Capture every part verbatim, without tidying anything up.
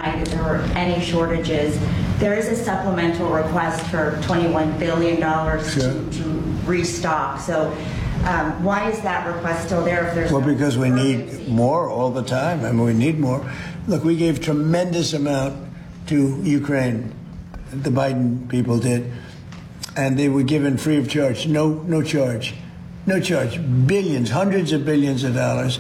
that there were any shortages. There is a supplemental request for twenty-one billion dollars Sure. to, to restock. So um, why is that request still there if there's Well, no because we urgency? need more all the time. I mean, we need more. Look, we gave tremendous amount to Ukraine. The Biden people did. And they were given free of charge. No, no charge. No charge. Billions, hundreds of billions of dollars.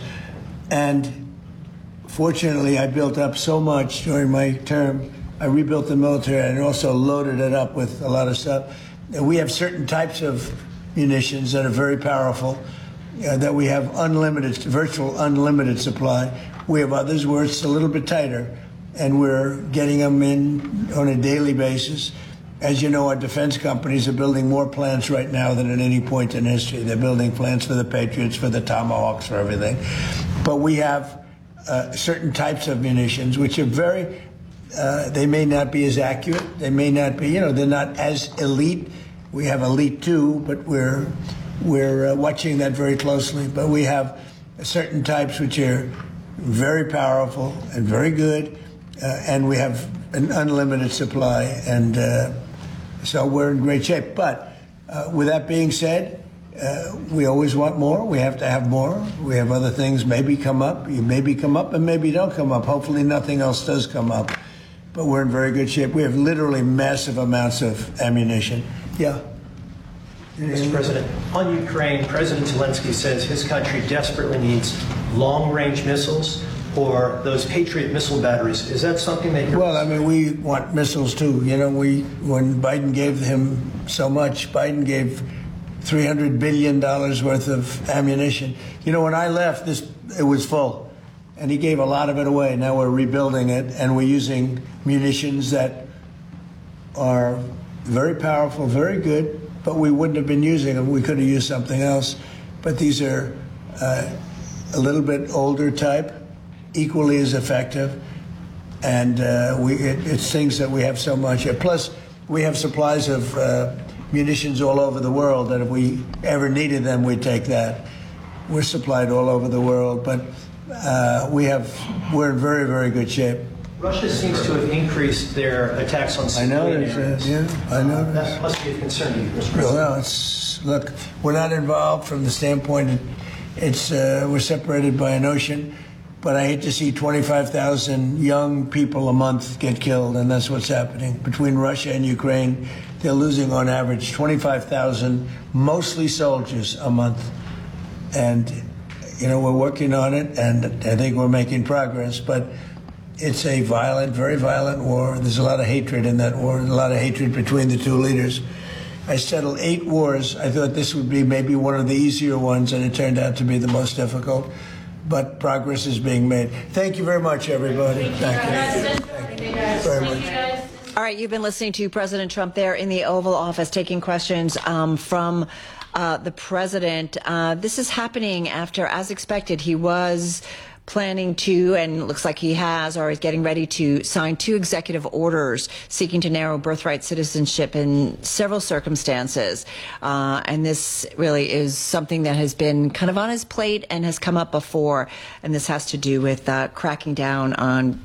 And fortunately, I built up so much during my term. I rebuilt the military and also loaded it up with a lot of stuff. And we have certain types of munitions that are very powerful, uh, that we have unlimited, virtual unlimited supply. We have others where it's a little bit tighter, and we're getting them in on a daily basis. As you know, our defense companies are building more plants right now than at any point in history. They're building plants for the Patriots, for the Tomahawks, for everything. But we have uh, certain types of munitions, which are very, uh, they may not be as accurate. They may not be, you know, they're not as elite. We have elite too, but we're, we're uh, watching that very closely. But we have certain types which are very powerful and very good, uh, and we have an unlimited supply, and uh, so we're in great shape. But uh, with that being said, uh, we always want more. We have to have more. We have other things maybe come up. You maybe come up and maybe don't come up. Hopefully nothing else does come up. But we're in very good shape. We have literally massive amounts of ammunition. Yeah. Mister President, on Ukraine, President Zelensky says his country desperately needs long-range missiles or those Patriot missile batteries. Is that something that you're... Well, I mean, we want missiles too. You know, we when Biden gave him so much, Biden gave three hundred billion dollars worth of ammunition. You know, when I left, this it was full, and he gave a lot of it away. Now we're rebuilding it, and we're using munitions that are very powerful, very good, but we wouldn't have been using them. We could have used something else. But these are uh, a little bit older type, equally as effective, and uh, we, it, it's things that we have so much. Plus, we have supplies of uh, munitions all over the world that if we ever needed them, we'd take that. We're supplied all over the world, but uh, we have, we're in very, very good shape. Russia seems to have increased their attacks on civilian areas. Yeah, I know. Uh, that must be a concern to you, Mister President. Well, it's, look, we're not involved from the standpoint that it's, uh, we're separated by an ocean. But I hate to see twenty-five thousand young people a month get killed, and that's what's happening. Between Russia and Ukraine, they're losing on average twenty-five thousand, mostly soldiers, a month. And, you know, we're working on it, and I think we're making progress. But it's a violent, very violent war. There's a lot of hatred in that war, a lot of hatred between the two leaders. I settled eight wars. I thought this would be maybe one of the easier ones, and it turned out to be the most difficult. But progress is being made. Thank you very much, everybody. Thank you. Thank you very much. All right, you've been listening to President Trump there in the Oval Office taking questions um, from uh, the president. Uh, this is happening after, as expected, he was planning to, and it looks like he has, or is getting ready to sign two executive orders seeking to narrow birthright citizenship in several circumstances. Uh, and this really is something that has been kind of on his plate and has come up before. And this has to do with uh, cracking down on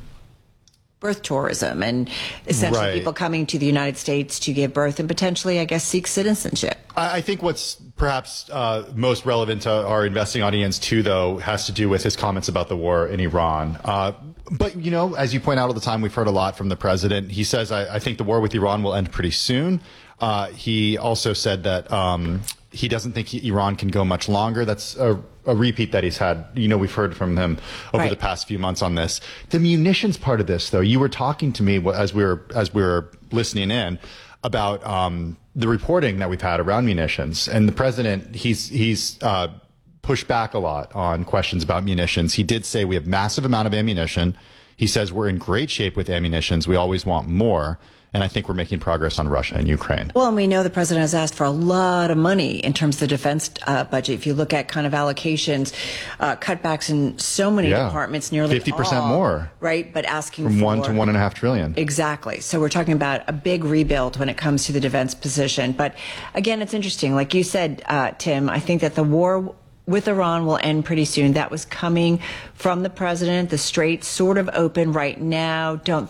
birth tourism and essentially right. people coming to the United States to give birth and potentially, I guess, seek citizenship. I think what's perhaps uh, most relevant to our investing audience, too, though, has to do with his comments about the war in Iran. Uh, but, you know, as you point out all the time, we've heard a lot from the president. He says, I, I think the war with Iran will end pretty soon. Uh, he also said that um, he doesn't think he, Iran can go much longer. That's a, a repeat that he's had. You know, we've heard from him over right. the past few months on this. The munitions part of this, though, you were talking to me as we were as we were listening in about um, the reporting that we've had around munitions, and the president he's he's uh, pushed back a lot on questions about munitions. He did say we have massive amount of ammunition. He says we're in great shape with ammunitions. We always want more. And I think we're making progress on Russia and Ukraine. Well, and we know the president has asked for a lot of money in terms of the defense uh, budget. If you look at kind of allocations, uh, cutbacks in so many yeah. departments, nearly fifty percent all, more. Right, but asking from for one to one and a half trillion. Exactly. So we're talking about a big rebuild when it comes to the defense position. But again, it's interesting. Like you said, uh, Tim, I think that the war with Iran will end pretty soon. That was coming from the president. The strait's sort of open right now. Don't